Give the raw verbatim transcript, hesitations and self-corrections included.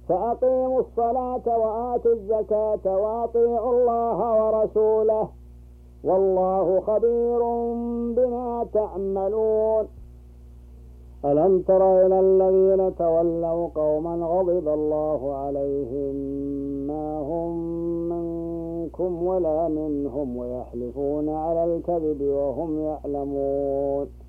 فأقيموا الصلاة وآتوا الزكاة وأطيعوا الله ورسوله والله خبير بما تعملون. ألم تر إلى الذين تولوا قوما غضب الله عليهم ما هم منكم ولا منهم ويحلفون على الكذب وهم يعلمون